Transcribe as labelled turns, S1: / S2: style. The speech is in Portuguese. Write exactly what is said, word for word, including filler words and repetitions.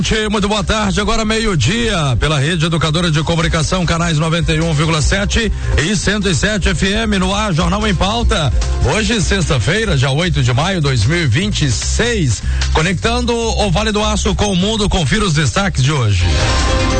S1: Muito boa tarde, agora meio-dia, pela Rede Educadora de Comunicação, canais noventa e um vírgula sete e cento e sete F M no ar, Jornal em Pauta. Hoje, sexta-feira, dia oito de maio de dois mil e vinte e seis, conectando o Vale do Aço com o mundo, confira os destaques de hoje.